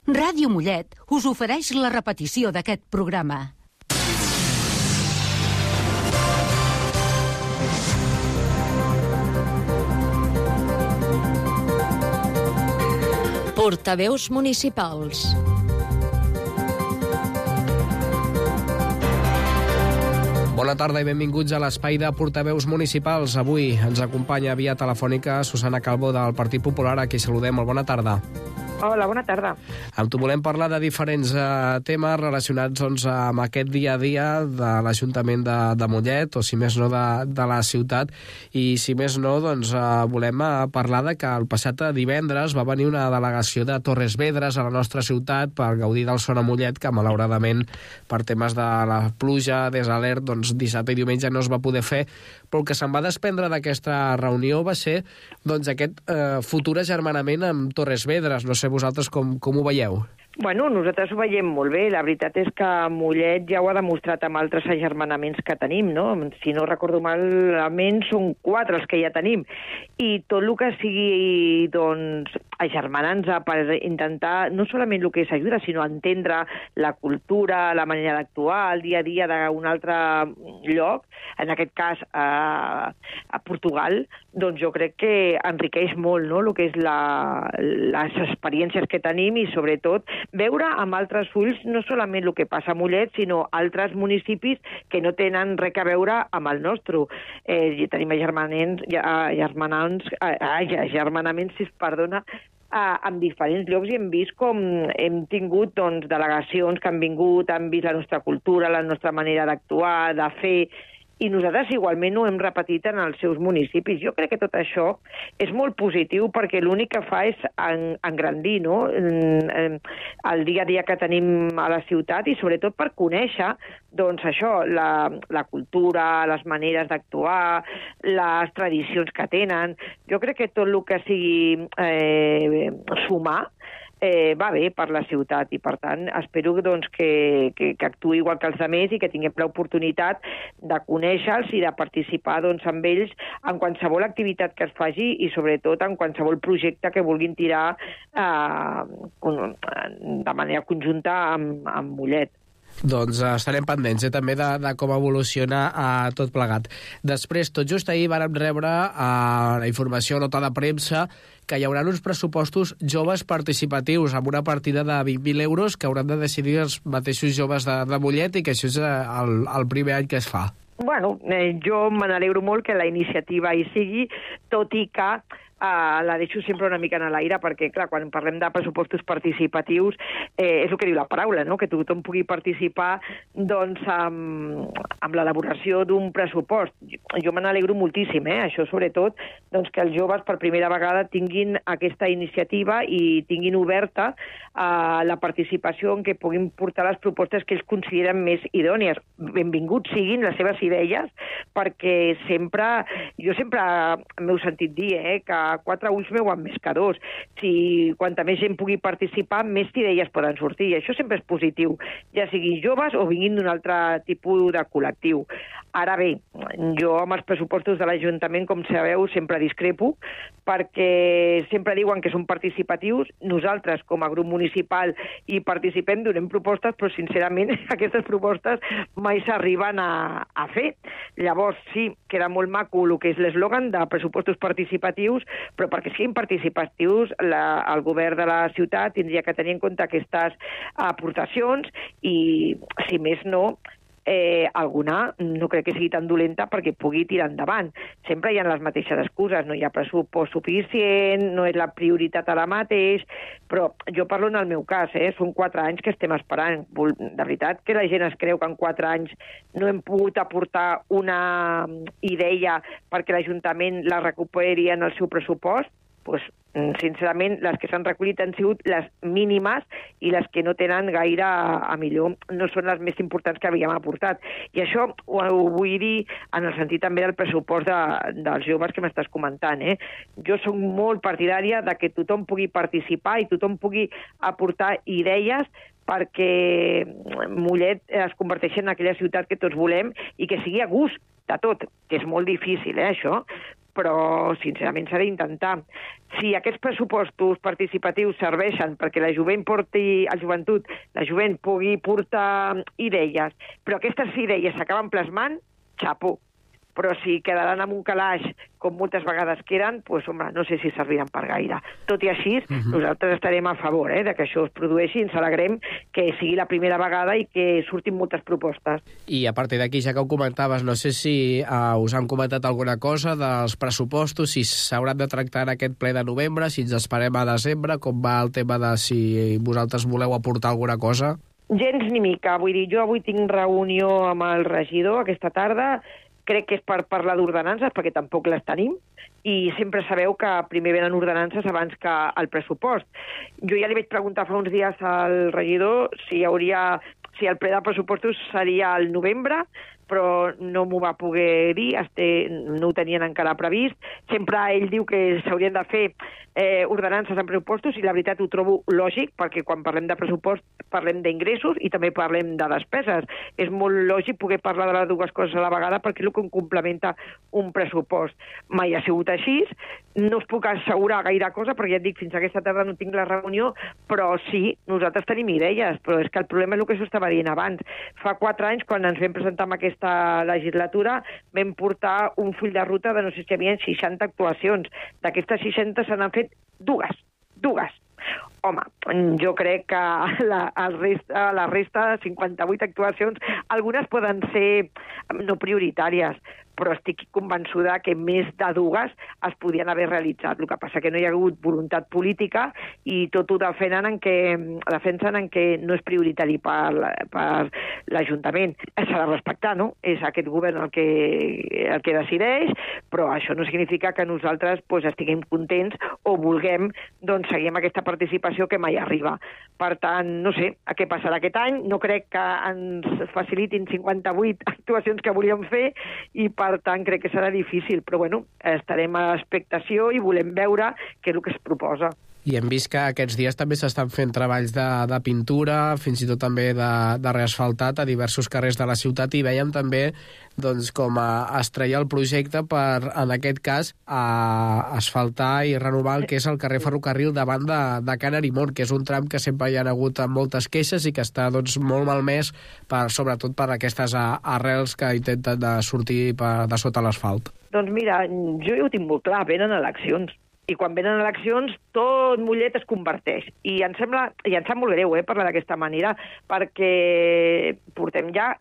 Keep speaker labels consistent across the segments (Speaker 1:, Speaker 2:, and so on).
Speaker 1: Ràdio Mollet us ofereix la repetició d'aquest programa.
Speaker 2: Portaveus municipals.
Speaker 3: Bona tarda i benvinguts a l'espai de portaveus municipals. Avui ens acompanya via telefònica Susana Calvo del Partit Popular, a qui saludem. Molt bona tarda.
Speaker 4: Hola, bona tarda.
Speaker 3: Amb tu volem parlar de diferents temes relacionats amb aquest dia a dia de l'Ajuntament de Mollet, o si més no de la ciutat, i si més no volem parlar de que el passat divendres va venir una delegació de Torres Vedres a la nostra ciutat per gaudir del Sona Mollet, que malauradament per temes de la pluja, desalert, dissabte i diumenge no es va poder fer, però el que se'n va desprendre d'aquesta reunió va ser aquest futur agermanament amb Torres Vedres. No sé vosaltres com ho veieu?
Speaker 4: Bueno, nosaltres ho veiem molt bé. La veritat és que Mollet ja ho ha demostrat amb altres agermanaments que tenim, no? Si no recordo malament, són 4 els que ja tenim. I tot el que sigui, agermanant-se per intentar, no solament el que és ajuda, sinó entendre la cultura, la manera d'actuar, el dia a dia d'un altre lloc, en aquest cas a Portugal, doncs jo crec que enriqueix molt, no?, el que és les experiències que tenim i, sobretot, veure amb altres ulls no solament el que passa a Mollet, sinó altres municipis que no tenen res a veure amb el nostre. Tenim agermanaments, en diferents llocs, i hem vist com hem tingut delegacions que han vingut, han vist la nostra cultura, la nostra manera d'actuar, de fer, i nosaltres igualment ho hem repetit en els seus municipis. Jo crec que tot això és molt positiu perquè l'únic que fa és engrandir, no?, el dia a dia que tenim a la ciutat, i sobretot per conèixer la cultura, les maneres d'actuar, les tradicions que tenen. Jo crec que tot el que sigui sumar va bé per la ciutat, i per tant espero que actuï igual que els altres i que tinguem l'oportunitat de conèixer-los i de participar amb ells en qualsevol activitat que es faci i sobretot en qualsevol projecte que vulguin tirar de manera conjunta amb Mollet.
Speaker 3: Estarem pendents també de com evoluciona tot plegat. Després, tot just ahir vàrem rebre la informació, nota de premsa, que hi haurà uns pressupostos joves participatius amb una partida de 20.000 euros que hauran de decidir els mateixos joves de Mollet, i que això és el primer any que es fa.
Speaker 4: Bueno, jo me n'alegro molt que la iniciativa hi sigui, tot i que la deixo sempre una mica en l'aire, perquè, clar, quan parlem de pressupostos participatius, és el que diu la paraula, no?, que tothom pugui participar amb l'elaboració d'un pressupost. Jo me n'alegro moltíssim, això sobretot, que els joves per primera vegada tinguin aquesta iniciativa i tinguin oberta la participació en què puguin portar les propostes que ells consideren més idònies. Benvinguts siguin les seves idees, perquè jo sempre m'heu sentit dir que 4 ulls veuen més que 2. Si quanta més gent pugui participar, més idees poden sortir, i això sempre és positiu, ja siguin joves o vinguin d'un altre tipus de col·lectiu. Ara bé, jo amb els pressupostos de l'Ajuntament, com sabeu, sempre discrepo, perquè sempre diuen que són participatius. Nosaltres, com a grup municipal, hi participem, donem propostes, però sincerament aquestes propostes mai s'arriben a fer. Llavors, sí, queda molt maco el que és l'eslògan de pressupostos participatius, però perquè siguin participatius, el govern de la ciutat tindria que tenir en compte aquestes aportacions i, si més no, alguna no crec que sigui tan dolenta perquè pugui tirar endavant. Sempre hi ha les mateixes excuses, no hi ha pressupost suficient, no és la prioritat ara mateix, però jo parlo en el meu cas, són 4 anys que estem esperant. De veritat que la gent es creu que en 4 anys no hem pogut aportar una idea perquè l'Ajuntament la recuperi en el seu pressupost? Doncs, sincerament, les que s'han recollit han sigut les mínimes i les que no tenen gaire a millor, no són les més importants que havíem aportat. I això ho vull dir en el sentit també del pressupost dels joves que m'estàs comentant. Jo soc molt partidària de que tothom pugui participar i tothom pugui aportar idees perquè Mollet es converteixi en aquella ciutat que tots volem i que sigui a gust de tot, que és molt difícil, això. però sincerament s'ha d'intentar. Si aquests pressupostos participatius serveixen perquè la jovent pugui portar idees, però aquestes idees s'acaben plasmant, xapó. Però si quedaran en un calaix, com moltes vegades queden, doncs, home, no sé si serviran per gaire. Tot i així, nosaltres estarem a favor de que això es produeixi, ens alegrem que sigui la primera vegada i que surtin moltes propostes.
Speaker 3: I a partir d'aquí, ja que ho comentaves, no sé si us han comentat alguna cosa dels pressupostos, si s'hauran de tractar en aquest ple de novembre, si ens esperem a desembre, com va el tema de si vosaltres voleu aportar alguna cosa?
Speaker 4: Gens ni mica. Vull dir, jo avui tinc reunió amb el regidor aquesta tarda. Crec que és per parlar d'ordenances, perquè tampoc les tenim, i sempre sabeu que primer venen ordenances abans que el pressupost. Jo ja li vaig preguntar fa uns dies al regidor si el ple de pressupostos seria al novembre, però no m'ho va poder dir, no ho tenien encara previst. Sempre ell diu que s'haurien de fer ordenances en pressupostos, i la veritat ho trobo lògic, perquè quan parlem de pressupost parlem d'ingressos i també parlem de despeses. És molt lògic poder parlar de les dues coses a la vegada, perquè és el que complementa un pressupost. Mai ha sigut així, no us puc assegurar gaire cosa, perquè ja et dic, fins aquesta tarda no tinc la reunió, però sí, nosaltres tenim idees, però és que el problema és el que s'estava dient abans. Fa 4 anys, quan ens vam presentar amb aquesta legislatura, vam portar un full de ruta de no sé si hi havia 60 actuacions. D'aquestes 60 se n'han fet dues. Home, jo crec que la resta de 58 actuacions, algunes poden ser no prioritàries, però estic convençuda que més de dues es podien haver realitzat. El que passa que no hi ha hagut voluntat política i tot ho defensen en què no és prioritari per l'Ajuntament. S'ha de respectar, no? És aquest govern el que decideix, però això no significa que nosaltres estiguem contents o vulguem seguir amb aquesta participació que mai arriba. Per tant, no sé què passarà aquest any. No crec que ens facilitin 58 actuacions que volíem fer i per tant crec que serà difícil, però bueno, estarem a l'expectació i volem veure què és el que es proposa.
Speaker 3: I hem vist que aquests dies també s'estan fent treballs de pintura, fins i tot també de reasfaltat a diversos carrers de la ciutat, i veiem també com es treia el projecte per, en aquest cas, asfaltar i renovar el que és el carrer Ferrocarril davant de Can Arimon, que és un tram que sempre hi ha hagut moltes queixes i que està molt malmès, sobretot per aquestes arrels que intenten sortir de sota l'asfalt.
Speaker 4: Doncs mira, jo ho tinc molt clar, venen eleccions. I quan venen eleccions, tot Mollet es converteix. I em sap molt greu parlar d'aquesta manera, perquè portem ja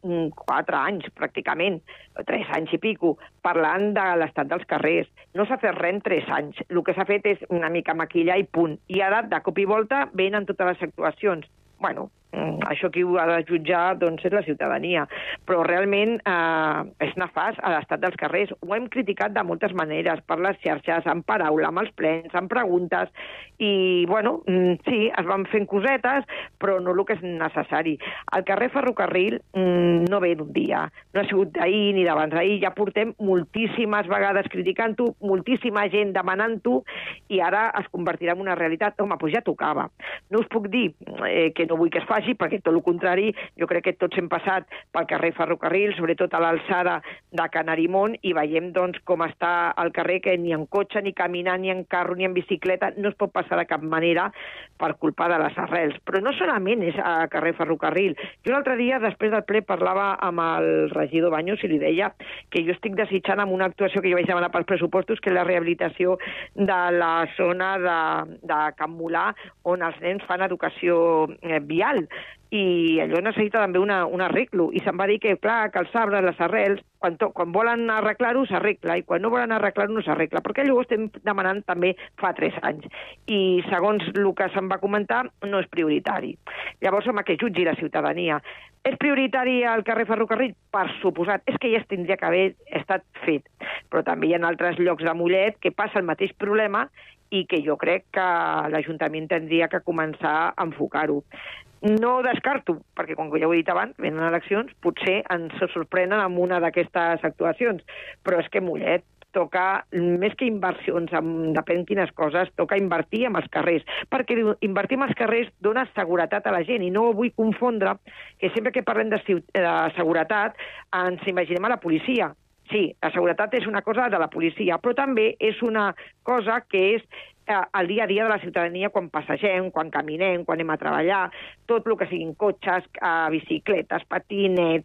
Speaker 4: 4 anys, pràcticament, 3 anys i pico, parlant de l'estat dels carrers. No s'ha fet res en 3 anys. El que s'ha fet és una mica maquillar i punt. I ara, de cop i volta, venen totes les actuacions. Bueno, això qui ho ha de jutjar és la ciutadania, però realment és nefast a l'estat dels carrers. Ho hem criticat de moltes maneres, per les xarxes, en paraula, amb els plens, amb preguntes, i bueno, sí, es van fent cosetes, però no el que és necessari. El carrer Ferrocarril no ve d'un dia, no ha sigut d'ahir ni d'abans d'ahir, ja portem moltíssimes vegades criticant-ho, moltíssima gent demanant-ho, i ara es convertirà en una realitat. Home, doncs ja tocava. No us puc dir que no vull que es faci, perquè tot el contrari, jo crec que tots hem passat pel carrer Ferrocarril, sobretot a l'alçada de Can Arimon, i veiem com està el carrer, que ni en cotxe, ni caminant, ni en carro, ni en bicicleta, no es pot passar de cap manera per culpa de les arrels. Però no solament és a carrer Ferrocarril. Jo l'altre dia, després del ple, parlava amb el regidor Baños i li deia que jo estic desitjant amb una actuació que jo vaig demanar pels pressupostos, que és la rehabilitació de la zona de Can Molà, on els nens fan educació vial, i allò necessita també un arreglo, i se'm va dir que, clar, que els arbres, les arrels, quan volen arreglar-ho s'arregla, i quan no volen arreglar-ho no s'arregla, perquè allò ho estem demanant també fa 3 anys, i segons el que se'm va comentar no és prioritari. Llavors, home, que jutgi la ciutadania. És prioritari el carrer Ferrocarril? Per suposat, és que ja es tindria que haver estat fet, però també hi ha altres llocs de Mollet que passa el mateix problema i que jo crec que l'Ajuntament tindria que començar a enfocar-ho. No descarto, perquè com ja ho he dit abans, venen eleccions, potser ens sorprenen amb una d'aquestes actuacions, però és que Mollet toca, més que inversions, depèn quines coses, toca invertir en els carrers, perquè invertir en els carrers dona seguretat a la gent, i no vull confondre que sempre que parlem de seguretat ens imaginem a la policia. sí, la seguretat és una cosa de la policia, però també és una cosa que és el dia a dia de la ciutadania quan passegem, quan caminem, quan anem a treballar, tot el que siguin cotxes, bicicletes, patinets,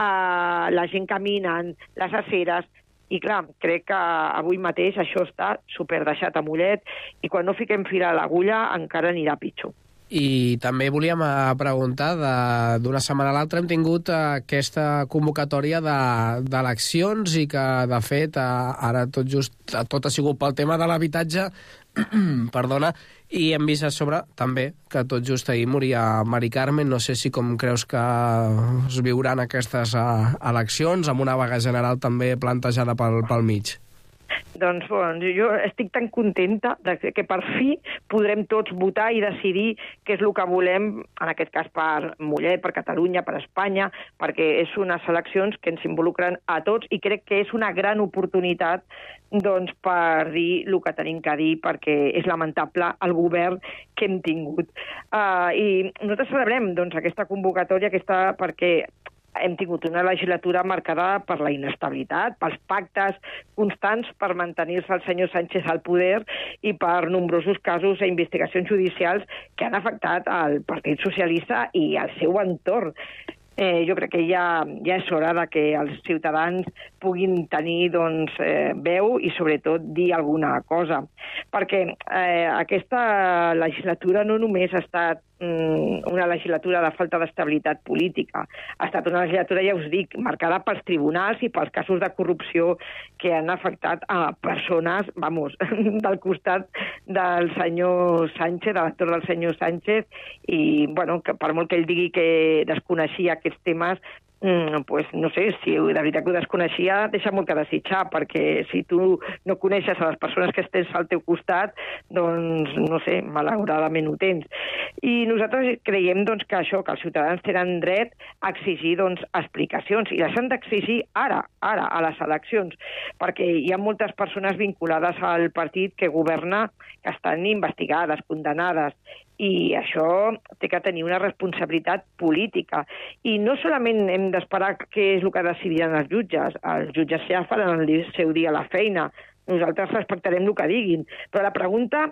Speaker 4: la gent caminant, les aceres. I clar, crec que avui mateix això està super deixat a mullet i quan no fiquem fil a l'agulla encara anirà pitjor.
Speaker 3: I també volíem preguntar, d'una setmana a l'altra hem tingut aquesta convocatòria d'eleccions i que, de fet, ara tot ha sigut pel tema de l'habitatge, perdona, i hem vist a sobre també que tot just ahir moria Mari Carmen. No sé si com creus que es viuran aquestes eleccions, amb una vaga general també plantejada pel mig.
Speaker 4: Doncs jo estic tan contenta que per fi podrem tots votar i decidir què és el que volem, en aquest cas per Mollet, per Catalunya, per Espanya, perquè és unes eleccions que ens involucren a tots i crec que és una gran oportunitat doncs, per dir el que tenim que dir, perquè és lamentable el govern que hem tingut. I nosaltres celebrem doncs, aquesta convocatòria perquè hem tingut una legislatura marcada per la inestabilitat, pels pactes constants per mantenir-se el senyor Sánchez al poder i per nombrosos casos i investigacions judicials que han afectat al Partit Socialista i al seu entorn. Jo crec que ja és hora de que els ciutadans puguin tenir veu i, sobretot, dir alguna cosa. Perquè aquesta legislatura no només ha estat una legislatura de falta d'estabilitat política, ha estat una legislatura, ja us dic, marcada pels tribunals i pels casos de corrupció que han afectat a persones, del costat del senyor Sánchez, de l'actor del senyor Sánchez, i, que per molt que ell digui que desconeixia aquests temes, no sé, si de veritat que ho desconeixia, deixa molt que desitjar, perquè si tu no coneixes a les persones que tens al teu costat, doncs, no sé, malauradament ho tens. I nosaltres creiem que això, que els ciutadans tenen dret a exigir explicacions, i les han d'exigir ara, a les eleccions, perquè hi ha moltes persones vinculades al partit que governa que estan investigades, condemnades, i això té que tenir una responsabilitat política. I no solament hem d'esperar què és el que decidiran els jutges ja faran el seu dia a la feina, nosaltres respectarem el que diguin, però la pregunta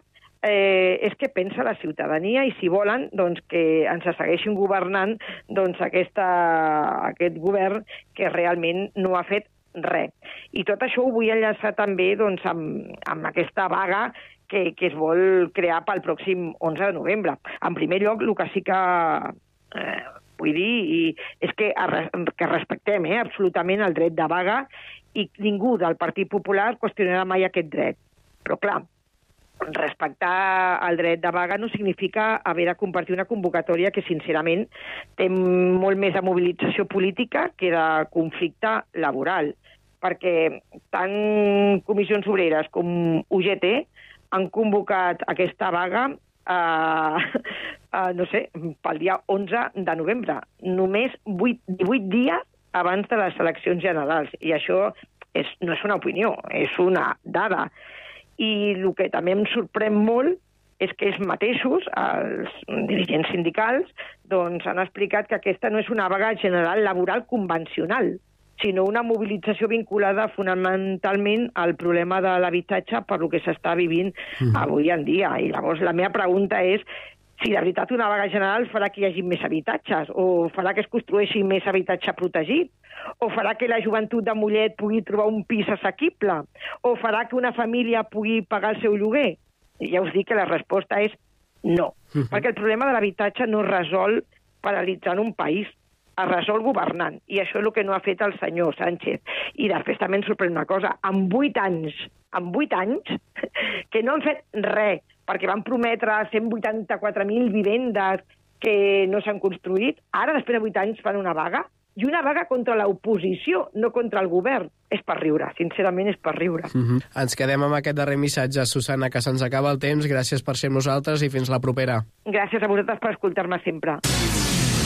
Speaker 4: és què pensa la ciutadania i si volen que ens segueixin governant aquest govern que realment no ha fet res. I tot això ho vull enllaçar també amb aquesta vaga que es vol crear pel pròxim 11 de novembre. En primer lloc, el que sí que vull dir és que respectem absolutament el dret de vaga i ningú del Partit Popular qüestionarà mai aquest dret. Però, clar, respectar el dret de vaga no significa haver de compartir una convocatòria que, sincerament, té molt més de mobilització política que de conflicte laboral, perquè tant Comissions Obreres com UGT han convocat aquesta vaga pel dia 11 de novembre, només 18 dies abans de les eleccions generals. I això no és una opinió, és una dada. I el que també em sorprèn molt és que ells mateixos, els dirigents sindicals, han explicat que aquesta no és una vaga general laboral convencional, sinó una mobilització vinculada fonamentalment al problema de l'habitatge per lo que s'està vivint avui en dia. I llavors la meva pregunta és si de veritat una vaga general farà que hi hagi més habitatges, o farà que es construeixi més habitatge protegit, o farà que la joventut de Mollet pugui trobar un pis assequible, o farà que una família pugui pagar el seu lloguer. I ja us dic que la resposta és no, perquè el problema de l'habitatge no es resol paralitzant un país, es resol governant, i això és el que no ha fet el senyor Sánchez. I després també ens sorprèn una cosa, en 8 anys, que no han fet res, perquè van prometre 184.000 vivendes que no s'han construït, ara, després de 8 anys, fan una vaga, i una vaga contra l'oposició, no contra el govern. És per riure, sincerament és per riure.
Speaker 3: Ens quedem amb aquest darrer missatge, Susana, que se'ns acaba el temps. Gràcies per ser amb nosaltres i fins la propera.
Speaker 4: Gràcies a vosaltres per escoltar-me sempre.